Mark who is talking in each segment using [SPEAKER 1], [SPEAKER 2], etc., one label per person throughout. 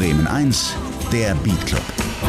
[SPEAKER 1] Bremen 1, der Beat Club.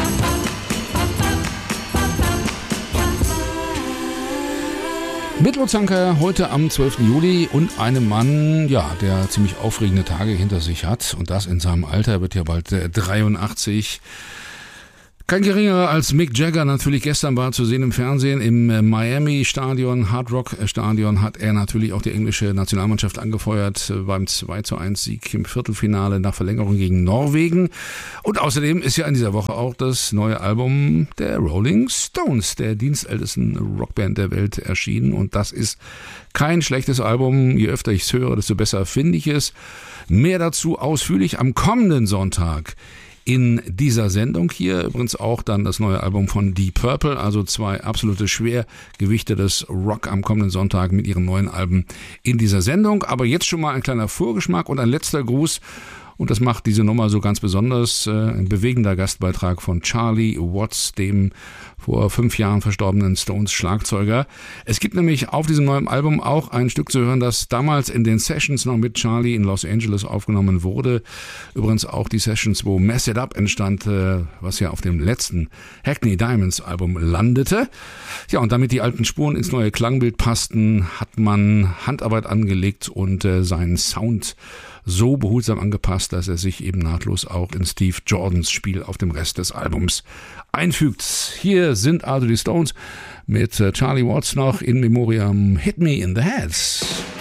[SPEAKER 2] Mit Lutz Anker heute am 12. Juli und einem Mann, der ziemlich aufregende Tage hinter sich hat. Und das in seinem Alter, wird ja bald 83. Kein geringerer als Mick Jagger, natürlich gestern war zu sehen im Fernsehen, im Miami-Stadion, Hard Rock-Stadion, hat er natürlich auch die englische Nationalmannschaft angefeuert beim 2:1-Sieg im Viertelfinale nach Verlängerung gegen Norwegen. Und außerdem ist ja in dieser Woche auch das neue Album der Rolling Stones, der dienstältesten Rockband der Welt, erschienen. Und das ist kein schlechtes Album. Je öfter ich es höre, desto besser finde ich es. Mehr dazu ausführlich am kommenden Sonntag in dieser Sendung hier. Übrigens auch dann das neue Album von Deep Purple, also zwei absolute Schwergewichte des Rock am kommenden Sonntag mit ihren neuen Alben in dieser Sendung. Aber jetzt schon mal ein kleiner Vorgeschmack und ein letzter Gruß. Und das macht diese Nummer so ganz besonders. Ein bewegender Gastbeitrag von Charlie Watts, dem vor 5 Jahren verstorbenen Stones-Schlagzeuger. Es gibt nämlich auf diesem neuen Album auch ein Stück zu hören, das damals in den Sessions noch mit Charlie in Los Angeles aufgenommen wurde. Übrigens auch die Sessions, wo Mess It Up entstand, was ja auf dem letzten Hackney Diamonds Album landete. Ja, und damit die alten Spuren ins neue Klangbild passten, hat man Handarbeit angelegt und seinen Sound so behutsam angepasst, dass er sich eben nahtlos auch in Steve Jordans Spiel auf dem Rest des Albums einfügt. Hier sind also die Stones mit Charlie Watts noch in Memoriam Hit Me in the Head.